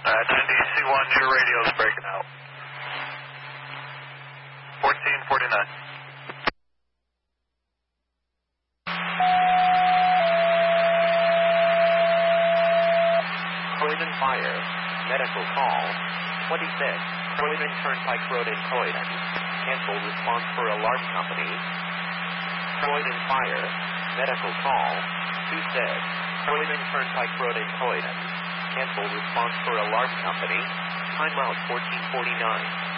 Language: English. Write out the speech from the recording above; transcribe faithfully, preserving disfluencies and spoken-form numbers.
Uh, ninety C one, your radio's breaking out. fourteen forty-nine. Croydon Fire. Medical call. twenty-six. Croydon Turnpike Road in Croydon. Cancel response for alarm company. Croydon Fire. Medical call. two six. Croydon Turnpike Road in Croydon. Cancel response for alarm company. Time out fourteen forty-nine.